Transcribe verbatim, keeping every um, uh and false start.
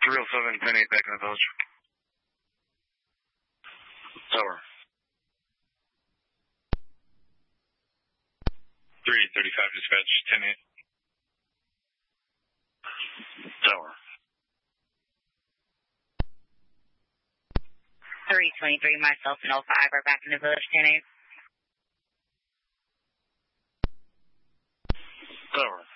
three oh seven, ten eight back in the village. Tower. three thirty-five dispatch, ten eight. Tower. three twenty-three, myself and oh five are back in the village, ten eight. Tower.